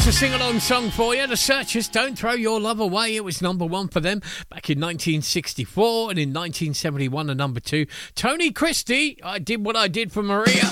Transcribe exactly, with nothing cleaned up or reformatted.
A sing-along song for you. The Searchers, Don't Throw Your Love Away. It was number one for them back in nineteen sixty-four, and in nineteen seventy-one, a number two. Tony Christie, I Did What I Did for Maria.